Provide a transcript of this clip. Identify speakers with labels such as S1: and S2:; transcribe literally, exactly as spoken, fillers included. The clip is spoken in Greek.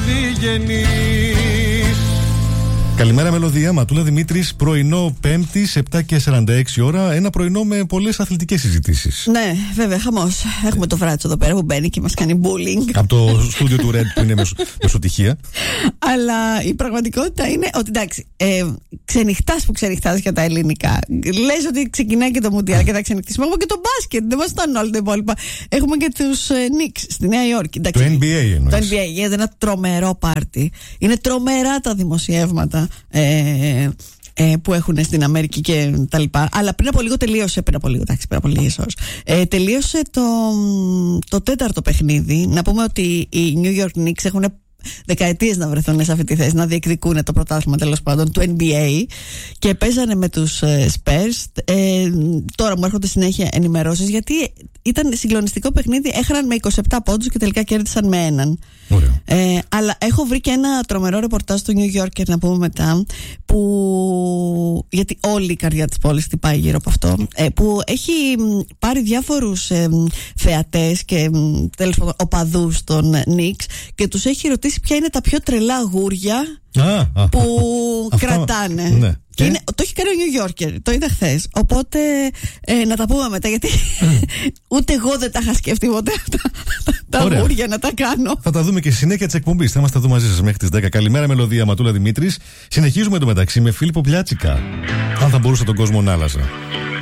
S1: πηγαίνεις.
S2: Καλημέρα Μελωδία, Ματούλα Δημήτρης, πρωινό Πέμπτης, επτά και σαράντα έξι ώρα. Ένα πρωινό με πολλές αθλητικές συζητήσεις.
S3: Ναι, βέβαια, χαμός. Έχουμε το Βράτσο εδώ πέρα που μπαίνει και μας κάνει bullying.
S2: Από το στούντιο του Red που είναι μεσο, μεσοτυχία.
S3: Αλλά η πραγματικότητα είναι ότι εντάξει, ε, ξενυχτάς που ξενυχτάς για τα ελληνικά. Λες ότι ξεκινάει και το Μουντιάλ και θα ξενυχτήσουμε. Έχουμε και το μπάσκετ, δεν μας φτάνουν όλα τα υπόλοιπα. Έχουμε και τους ε, Knicks στη Νέα Υόρκη. Εντάξει,
S2: το N B A εννοείς.
S3: Το N B A γίνεται ένα τρομερό πάρτι. Είναι τρομερά τα δημοσιεύματα. Ε, ε, που έχουν στην Αμερική και τα λοιπά. Αλλά πριν από λίγο τελείωσε. Πριν από λίγο, εντάξει, πριν από λίγες ώρες. Ε, τελείωσε το, το τέταρτο παιχνίδι. Να πούμε ότι οι New York Knicks έχουν δεκαετίες να βρεθούν σε αυτή τη θέση, να διεκδικούν το πρωτάθλημα τέλος πάντων του N B A και παίζανε με τους ε, Spurs. Ε, τώρα μου έρχονται συνέχεια ενημερώσεις γιατί ήταν συγκλονιστικό παιχνίδι. Έχαναν με είκοσι επτά πόντους και τελικά κέρδισαν με έναν. Ε, αλλά έχω βρει και ένα τρομερό ρεπορτάζ του New Yorker να πούμε μετά, που, γιατί όλη η καρδιά της πόλης χτυπάει γύρω από αυτό, ε, που έχει πάρει διάφορους ε, θεατές και τέλος πάντων οπαδούς των Knicks και τους έχει ρωτήσει ποια είναι τα πιο τρελά γούρια
S2: α,
S3: που
S2: α,
S3: κρατάνε.
S2: Αυτό, ναι.
S3: Και είναι, το έχει κάνει ο New Yorker, το είδα χθες. Οπότε ε, να τα πούμε μετά, γιατί ούτε εγώ δεν τα είχα σκεφτεί ποτέ αυτά τα γούρια να τα κάνω.
S2: Θα τα δούμε και στη συνέχεια της εκπομπής. Θα είμαστε εδώ μαζί σας μέχρι τις δέκα. Καλημέρα Μελωδία, Ματούλα Δημήτρης. Συνεχίζουμε το μεταξύ με Φίλιππο Πλιάτσικα. Αν θα μπορούσα τον κόσμο να άλλαζα.